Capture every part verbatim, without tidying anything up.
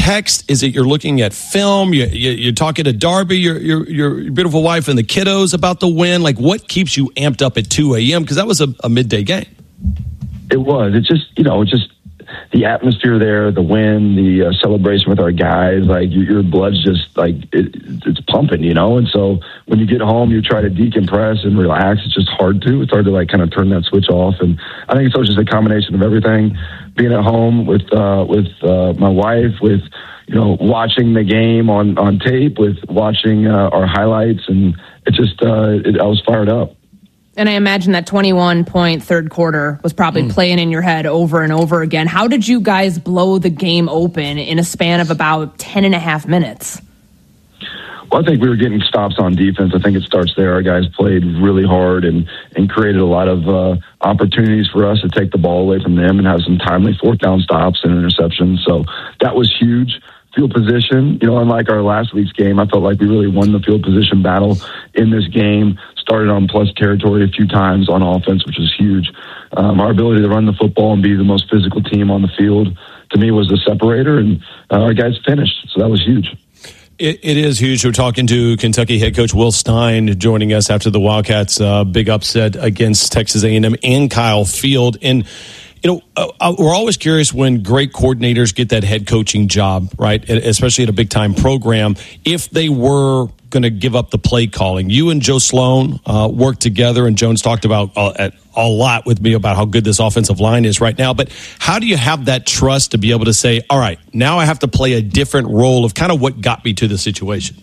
text? Is it you're looking at film? You, you, you're talking to Darby, your, your your beautiful wife, and the kiddos about the win? Like, what keeps you amped up at two a.m.? Because that was a, a midday game. It was. It's just, you know, just the atmosphere there, the win, the uh, celebration with our guys. Like, your, your blood's just, like, it, it's pumping, you know? And so when you get home, you try to decompress and relax. It's just hard to. It's hard to, like, kind of turn that switch off. And I think it's always just a combination of everything. Being at home with uh, with uh, my wife, with, you know, watching the game on, on tape, with watching uh, our highlights. And it just, uh, it, I was fired up. And I imagine that twenty-one point third quarter was probably mm. playing in your head over and over again. How did you guys blow the game open in a span of about ten and a half minutes? Well, I think we were getting stops on defense. I think it starts there. Our guys played really hard and, and created a lot of uh, opportunities for us to take the ball away from them and have some timely fourth down stops and interceptions. So that was huge. Field position, you know, unlike our last week's game, I felt like we really won the field position battle in this game. Started on plus territory a few times on offense, which was huge. Um, our ability to run the football and be the most physical team on the field, to me, was the separator, and uh, our guys finished, so that was huge. It, it is huge. We're talking to Kentucky head coach Will Stein joining us after the Wildcats' uh, big upset against Texas A and M and Kyle Field. And, you know, uh, we're always curious when great coordinators get that head coaching job, right, especially at a big-time program, if they were going to give up the play calling. You and Joe Sloan uh, worked together, and Jones talked about uh, at, a lot with me about how good this offensive line is right now. But how do you have that trust to be able to say, all right, now I have to play a different role of kind of what got me to the situation?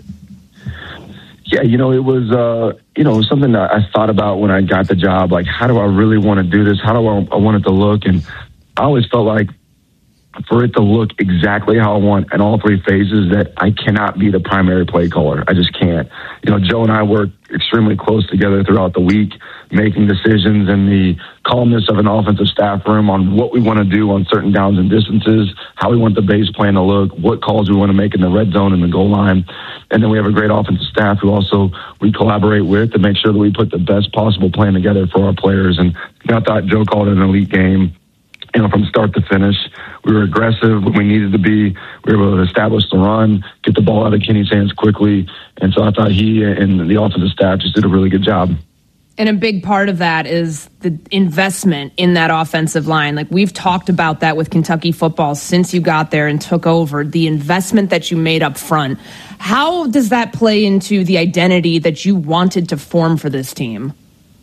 Yeah, you know, it was, uh, you know, it was something that I thought about when I got the job. Like, how do I really want to do this? How do I, I want it to look? And I always felt like for it to look exactly how I want in all three phases, that I cannot be the primary play caller. I just can't. You know, Joe and I work extremely close together throughout the week, making decisions in the calmness of an offensive staff room on what we want to do on certain downs and distances, how we want the base plan to look, what calls we want to make in the red zone and the goal line. And then we have a great offensive staff who also we collaborate with to make sure that we put the best possible plan together for our players. And you know, I thought Joe called it an elite game. You know, from start to finish, we were aggressive when we needed to be. We were able to establish the run, get the ball out of Kenny's hands quickly. And so I thought he and the offensive staff just did a really good job. And a big part of that is the investment in that offensive line. Like, we've talked about that with Kentucky football since you got there and took over, the investment that you made up front. How does that play into the identity that you wanted to form for this team?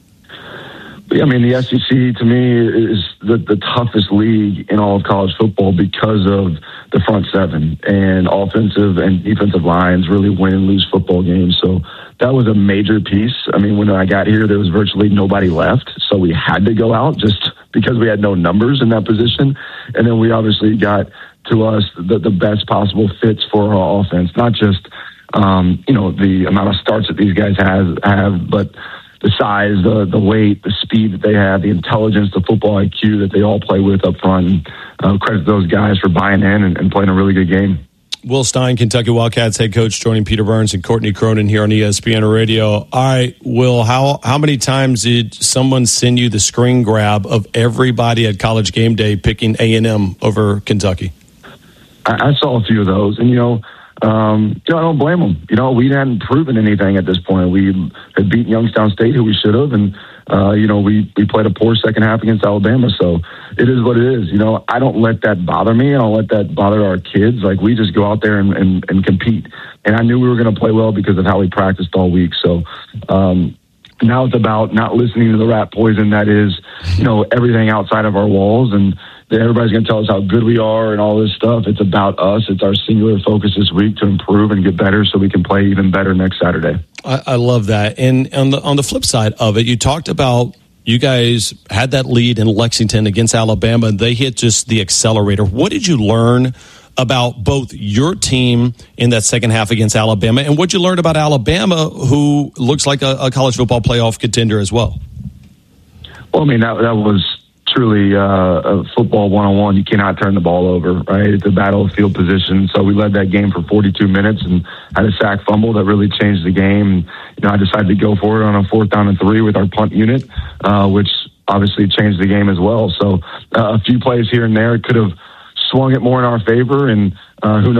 I mean, the S E C, to me, is the, the toughest league in all of college football because of the front seven and offensive and defensive lines really win and lose football games. So that was a major piece. I mean, when I got here, there was virtually nobody left, so we had to go out just because we had no numbers in that position. And then we obviously got, to us, the, the best possible fits for our offense, not just, um, you know, the amount of starts that these guys have, have but the size, the the weight, the speed that they have, the intelligence, the football I Q that they all play with up front. And, uh, credit those guys for buying in and, and playing a really good game. Will Stein, Kentucky Wildcats head coach, joining Peter Burns and Courtney Cronin here on E S P N Radio. All right, Will, how how many times did someone send you the screen grab of everybody at College Game Day picking A and M over Kentucky? I, I saw a few of those, and you know. Um, you know, I don't blame them. You know, we hadn't proven anything at this point. We had beaten Youngstown State, who we should have, and, uh, you know, we, we played a poor second half against Alabama. So it is what it is. You know, I don't let that bother me. I don't let that bother our kids. Like, we just go out there and, and, and compete. And I knew we were going to play well because of how we practiced all week. So, um, now it's about not listening to the rat poison that is, you know, everything outside of our walls, and everybody's going to tell us how good we are and all this stuff. It's about us. It's our singular focus this week to improve and get better so we can play even better next Saturday. I, I love that. And on the on the flip side of it, you talked about you guys had that lead in Lexington against Alabama, and they hit just the accelerator. What did you learn about both your team in that second half against Alabama, and what you learned about Alabama, who looks like a, a college football playoff contender as well? Well, I mean, that, that was truly uh, a football one-on-one. You cannot turn the ball over, right? It's a battle of field position. So we led that game for forty-two minutes and had a sack fumble that really changed the game. You know, I decided to go for it on a fourth down and three with our punt unit, uh, which obviously changed the game as well. So uh, a few plays here and there could have swung it more in our favor, and uh, who knows?